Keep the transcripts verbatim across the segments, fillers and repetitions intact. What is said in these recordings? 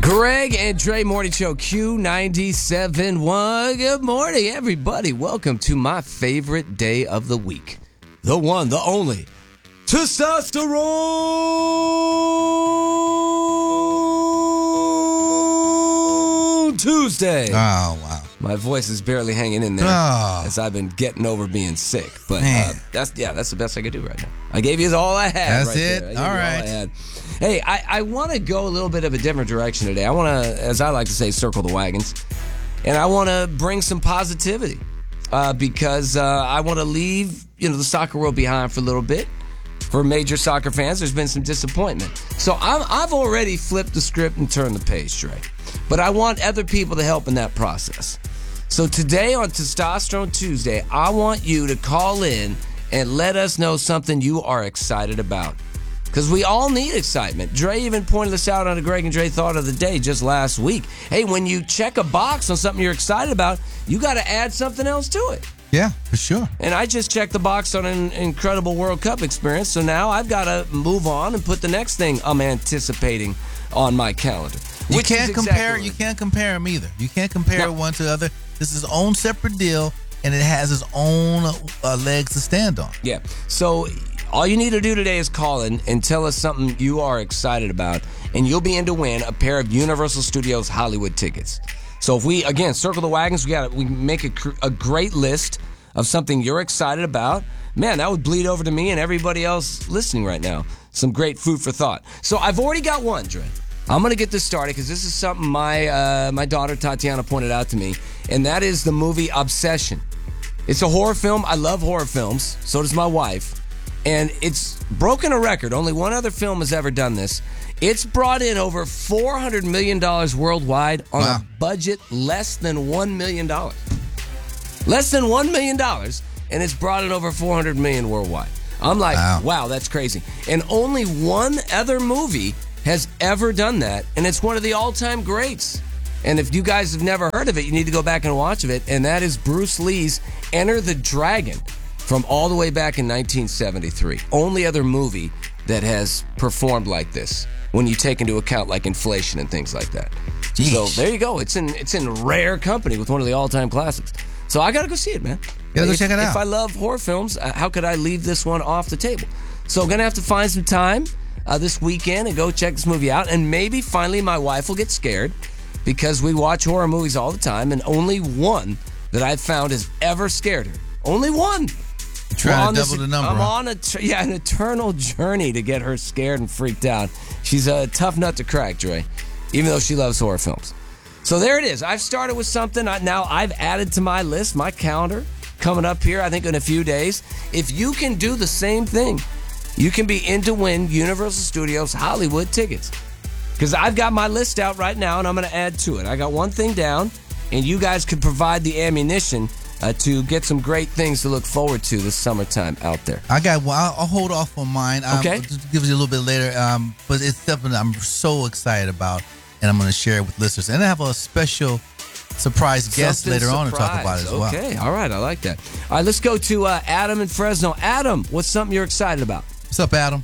Greg and Dre Morning Show, Q ninety-seven point one. Good morning, everybody. Welcome to my favorite day of the week. The one, the only, Testosterone Tuesday. Oh, wow. My voice is barely hanging in there Oh. as I've been getting over being sick. But uh, Man. that's yeah, that's the best I could do right now. I gave you all I had. That's right it? There. I gave All you right. I had. Hey, I, I want to go a little bit of a different direction today. I want to, as I like to say, circle the wagons. And I want to bring some positivity uh, because uh, I want to leave, you know, the soccer world behind for a little bit. For major soccer fans, there's been some disappointment. So I'm, I've already flipped the script and turned the page, Dre. But I want other people to help in that process. So today on Testosterone Tuesday, I want you to call in and let us know something you are excited about. Because we all need excitement. Dre even pointed this out on a Greg and Dre Thought of the Day just last week. Hey, when you check a box on something you're excited about, you got to add something else to it. Yeah, for sure. And I just checked the box on an incredible World Cup experience, so now I've got to move on and put the next thing I'm anticipating on my calendar. You Which can't is compare. exactly You can't compare them either. You can't compare No. one to the other. This is its own separate deal, and it has its own uh, legs to stand on. Yeah. So all you need to do today is call in and tell us something you are excited about, and you'll be in to win a pair of Universal Studios Hollywood tickets. So if we, again, circle the wagons, we got we make a, cr- a great list of something you're excited about. Man, that would bleed over to me and everybody else listening right now. Some great food for thought. So I've already got one, Dre. I'm going to get this started because this is something my uh, my daughter Tatiana pointed out to me, and that is the movie Obsession. It's a horror film. I love horror films. So does my wife. And it's broken a record. Only one other film has ever done this. It's brought in over four hundred million dollars worldwide on Wow. a budget less than one million dollars. Less than one million dollars, and it's brought in over four hundred million dollars worldwide. I'm like, Wow. wow, that's crazy. And only one other movie has ever done that, and it's one of the all-time greats. And if you guys have never heard of it, you need to go back and watch it, and that is Bruce Lee's Enter the Dragon from all the way back in nineteen seventy-three. Only other movie that has performed like this when you take into account like inflation and things like that. Jeez. So there you go. It's in it's in rare company with one of the all-time classics. So I got to go see it, man. Gotta go if, check it out. If I love horror films, uh, how could I leave this one off the table? So going to have to find some time uh, this weekend and go check this movie out. And maybe finally my wife will get scared because we watch horror movies all the time, and only one that I've found has ever scared her. Only one. Trying We're to on double this- the number. I'm huh? on a tr- yeah an eternal journey to get her scared and freaked out. She's a tough nut to crack, Dre, even though she loves horror films. So there it is. I've started with something. I, now I've added to my list, my calendar, coming up here, I think, in a few days. If you can do the same thing, you can be in to win Universal Studios Hollywood tickets. Because I've got my list out right now, and I'm going to add to it. I got one thing down, and you guys can provide the ammunition uh, to get some great things to look forward to this summertime out there. I got. Well, I'll, I'll hold off on mine. Um, Okay. I'll just give you a little bit later. Um, but it's something I'm so excited about, and I'm going to share it with listeners. And I have a special surprise guest Something later on to talk about surprise. it as well. Okay, all right, I like that. All right, let's go to uh, Adam in Fresno. Adam, what's something you're excited about? What's up, Adam?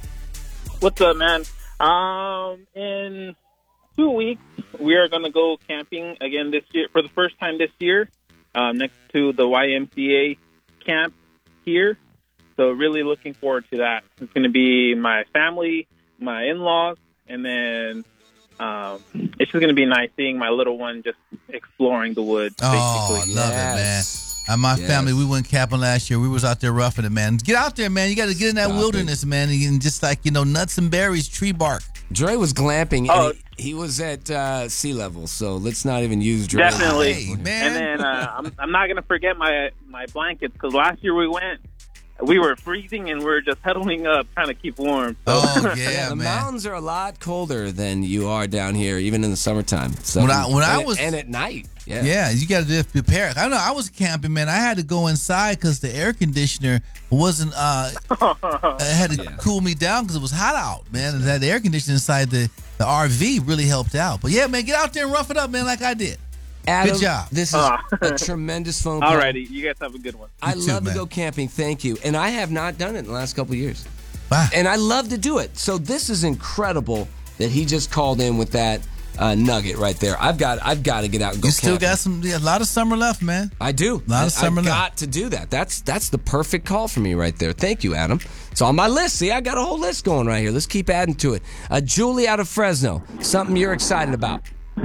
What's up, man? Um, in two weeks, we are going to go camping again this year for the first time this year, uh, next to the Y M C A camp here. So really looking forward to that. It's going to be my family, my in-laws, and then um, it's just going to be nice seeing my little one just exploring the woods. Oh, Basically. love it, man. Yes. Uh, my Yes. family, we went camping last year. We was out there roughing it, man. Get out there, man. You got to get in that Stop wilderness, man. And just like, you know, nuts and berries, tree bark. Dre was glamping, and Oh. he, he was at uh, sea level, so let's not even use Dre. Definitely. Hey, man. And then uh, I'm, I'm not going to forget my my blankets because last year we went, we were freezing and we were just huddling up trying to keep warm. So. Oh, Yeah, yeah, the man. mountains are a lot colder than you are down here, even in the summertime. So When I- when I and- was- and at night, yeah, Yeah, you got to just prepare. I know I was camping, man. I had to go inside because the air conditioner wasn't, uh, it had to Yeah. cool me down because it was hot out, man. And that air conditioner inside the, the R V really helped out. But yeah, man, get out there and rough it up, man, like I did. Adam, Good job. This is Ah. a tremendous phone call. Alrighty, you guys have a good one. I You too, love man. to go camping. Thank you, and I have not done it in the last couple of years. Wow. And I love to do it. So this is incredible that he just called in with that uh, nugget right there. I've got I've got to get out and go You still camping. got some, yeah, a lot of summer left, man. I do. A lot of I, summer I've left. got to do that. That's that's the perfect call for me right there. Thank you, Adam. It's on my list. See, I got a whole list going right here. Let's keep adding to it. Uh, Julie out of Fresno. Something you're excited about.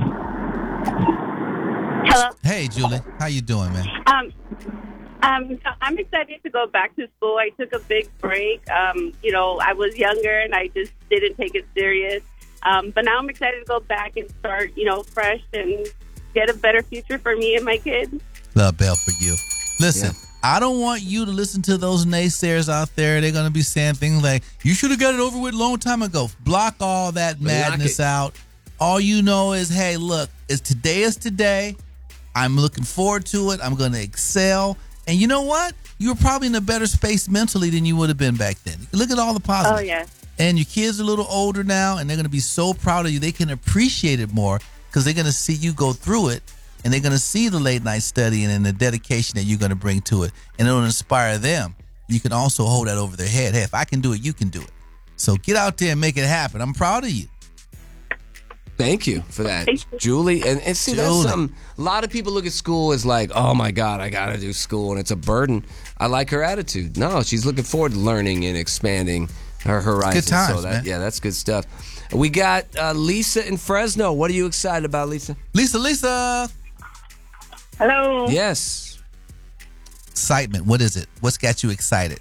Hello. Hey, Julie, how you doing, man? Um, um, I'm excited to go back to school. I took a big break. Um, you know, I was younger and I just didn't take it serious. Um, but now I'm excited to go back and start, you know, fresh and get a better future for me and my kids. Love Bell for you. Listen, Yeah. I don't want you to listen to those naysayers out there. They're going to be saying things like, you should have got it over with a long time ago. Block all that madness it. out. All you know is, hey, look, it's today is today. I'm looking forward to it. I'm going to excel. And you know what? You were probably in a better space mentally than you would have been back then. Look at all the positives. Oh, yes. And your kids are a little older now, and they're going to be so proud of you. They can appreciate it more because they're going to see you go through it, and they're going to see the late night studying and the dedication that you're going to bring to it, and it'll inspire them. You can also hold that over their head. Hey, if I can do it, you can do it. So get out there and make it happen. I'm proud of you. Thank you for that, Thank you. Julie. And, and see, that's Julie. something. A lot of people look at school as like, oh my God, I got to do school, and it's a burden. I like her attitude. No, she's looking forward to learning and expanding her horizons. Good times, so that, man. Yeah, that's good stuff. We got uh, Lisa in Fresno. What are you excited about, Lisa? Lisa, Lisa. Hello. Yes. Excitement. What is it? What's got you excited?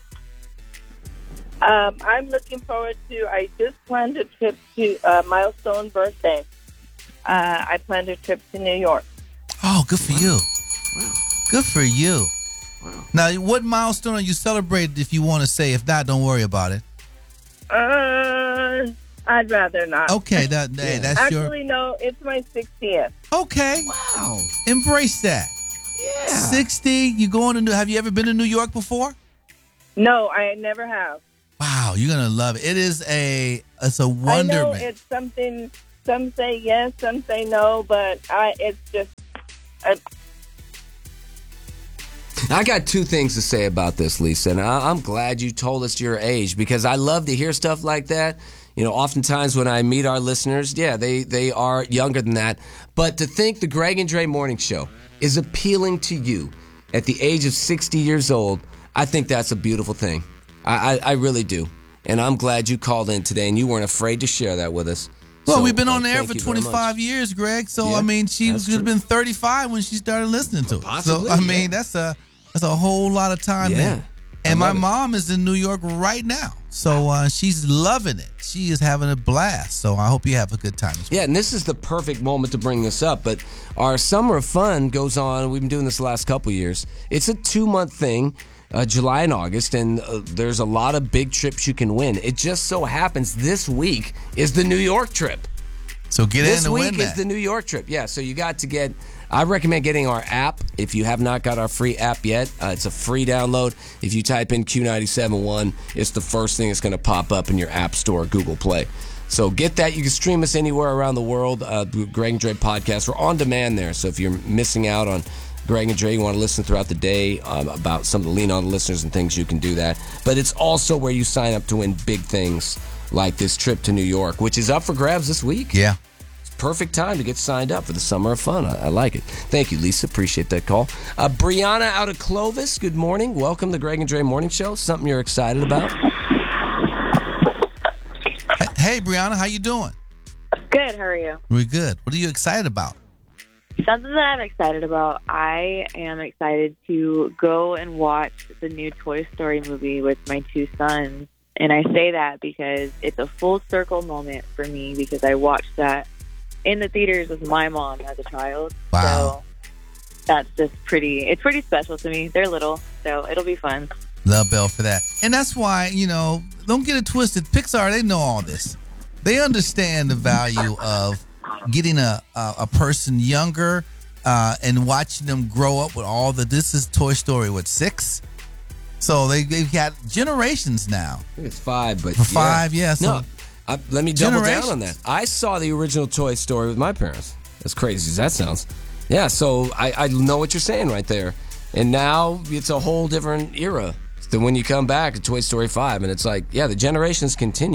Um, I'm looking forward to, I just planned a trip to uh, Milestone birthday. Uh, I planned a trip to New York. Oh, good for you. Wow. Good for you. Wow. Now, what milestone are you celebrating if you want to say? If not, don't worry about it. Uh, I'd rather not. Okay, that, hey, that's Actually, your... no, it's my sixtieth. Okay. Wow. Embrace that. Yeah. sixty, you going to New... Have you ever been to New York before? No, I never have. Wow, you're going to love it. It is a... It's a I know wonderment. it's something, some say yes, some say no, but I, it's just... A, I got two things to say about this, Lisa, and I, I'm glad you told us your age because I love to hear stuff like that. You know, oftentimes when I meet our listeners, yeah, they, they are younger than that. But to think the Greg and Dre Morning Show is appealing to you at the age of sixty years old, I think that's a beautiful thing. I, I, I really do. And I'm glad you called in today and you weren't afraid to share that with us. Well, So, we've been uh, on the air thank for you very much. twenty-five years, Greg. So, Yeah, I mean, she that's could have true. been thirty-five when she started listening to it. Possibly, so, I mean, yeah. that's a that's a whole lot of time Yeah, there. I And my love it. mom is in New York right now. So, uh, she's loving it. She is having a blast. So, I hope you have a good time as well. Yeah, and this is the perfect moment to bring this up. But our summer of fun goes on. We've been doing this the last couple of years. It's a two-month thing, uh, July and August, and uh, there's a lot of big trips you can win. It just so happens this week is the New York trip. So, get in This and week win is that. the New York trip. Yeah, so you got to get, I recommend getting our app if you have not got our free app yet. Uh, it's a free download. If you type in Q ninety-seven one, it's the first thing that's going to pop up in your App Store or Google Play. So get that. You can stream us anywhere around the world. Uh, the Greg and Dre podcast. We're on demand there. So if you're missing out on Greg and Dre, you want to listen throughout the day um, about some of the Lean On listeners and things, you can do that. But it's also where you sign up to win big things like this trip to New York, which is up for grabs this week. Yeah. Perfect time to get signed up for the summer of fun. I, I like it. Thank you, Lisa. Appreciate that call. Uh, Brianna out of Clovis, good morning. Welcome to the Greg and Dre Morning Show. Something you're excited about? Hey, Brianna, how you doing? Good. How are you? We're good. What are you excited about? Something that I'm excited about. I am excited to go and watch the new Toy Story movie with my two sons. And I say that because it's a full circle moment for me because I watched that in the theaters with my mom as a child. Wow. So that's just pretty, it's pretty special to me. They're little, so it'll be fun. Love Bell for that. And that's why, you know, don't get it twisted. Pixar, they know all this. They understand the value of getting a a, a person younger uh, and watching them grow up with all the, this is Toy Story, what, six? So they, they've got generations now. I think it's five, but For five, yeah, so- no, I, let me double down Generations. on that. I saw the original Toy Story with my parents. As crazy as that sounds. Yeah, so I, I know what you're saying right there. And now it's a whole different era than when you come back to Toy Story five. And it's like, yeah, the generations continue.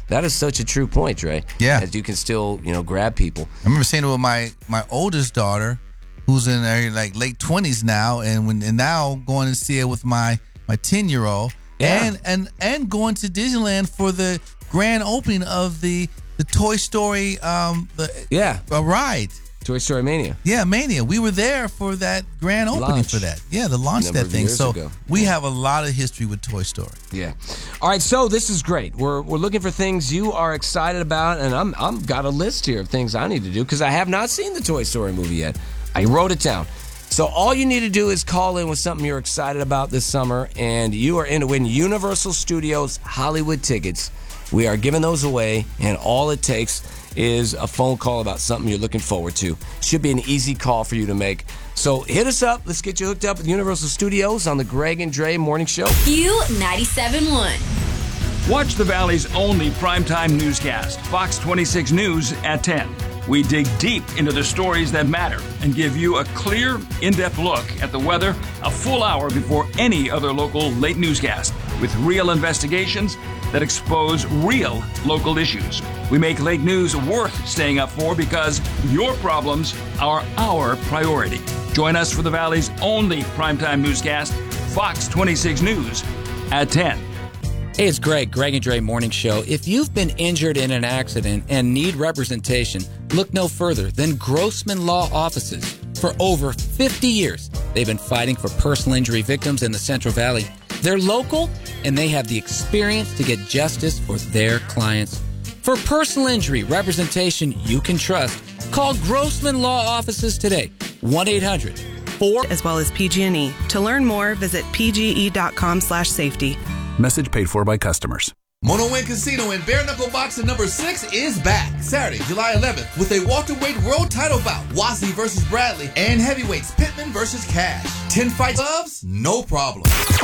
That is such a true point, Dre. Yeah. As you can still, you know, grab people. I remember saying it with my my oldest daughter, who's in her like late twenties now, and when and now going to see it with my my ten year old, Yeah. and and and going to Disneyland for the grand opening of the the Toy Story um the Yeah. a ride. Toy Story Mania. Yeah, Mania. We were there for that grand opening Launch. for that. Yeah, the launch of Number that of thing. years So ago. we have a lot of history with Toy Story. Yeah. All right, so this is great. We're we're looking for things you are excited about, and I'm I'm got a list here of things I need to do because I have not seen the Toy Story movie yet. I wrote it down. So all you need to do is call in with something you're excited about this summer, and you are in to win Universal Studios Hollywood tickets. We are giving those away, and all it takes is a phone call about something you're looking forward to. Should be an easy call for you to make. So hit us up. Let's get you hooked up with Universal Studios on the Greg and Dre Morning Show. Q ninety-seven point one. Watch the Valley's only primetime newscast, Fox twenty-six News at ten. We dig deep into the stories that matter and give you a clear, in-depth look at the weather a full hour before any other local late newscast with real investigations that expose real local issues. We make late news worth staying up for because your problems are our priority. Join us for the Valley's only primetime newscast, Fox twenty-six News at ten. Hey, it's Greg, Greg and Dre Morning Show. If you've been injured in an accident and need representation, look no further than Grossman Law Offices. For over fifty years, they've been fighting for personal injury victims in the Central Valley. They're local, and they have the experience to get justice for their clients. For personal injury representation you can trust, call Grossman Law Offices today, one eight hundred four as well as P G and E. To learn more, visit pge.com slash safety. Message paid for by customers. Mono Win Casino in Bare Knuckle Boxing number six is back Saturday, July eleventh with a welterweight world title bout. Wazzy versus Bradley and heavyweights Pittman versus Cash. Ten fight gloves, no problem.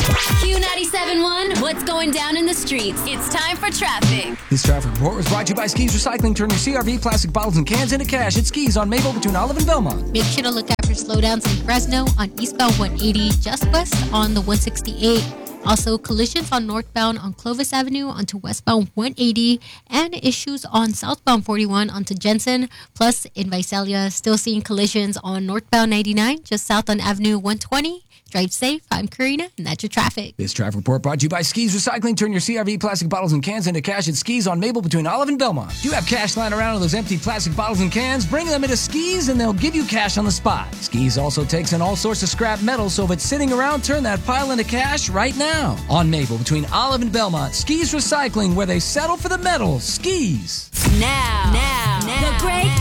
Q ninety-seven point one, what's going down in the streets? It's time for traffic. This traffic report was brought to you by Skis Recycling. Turn your C R V plastic bottles and cans into cash at Skis on Maple between Olive and Belmont. Make sure to look out for slowdowns in Fresno on eastbound one eighty, just west on the one sixty-eight. Also, collisions on northbound on Clovis Avenue onto westbound one eighty, and issues on southbound forty-one onto Jensen. Plus, in Visalia, still seeing collisions on northbound ninety-nine, just south on Avenue one twenty. Drive safe. I'm Karina, and that's your traffic. This traffic report brought to you by Skis Recycling. Turn your C R V plastic bottles and cans into cash at Skis on Maple between Olive and Belmont. Do you have cash lying around in those empty plastic bottles and cans? Bring them into Skis and they'll give you cash on the spot. Skis also takes in all sorts of scrap metal, so if it's sitting around, turn that pile into cash right now. On Maple between Olive and Belmont, Skis Recycling, where they settle for the metal. Skis. Now, now, now, the Greg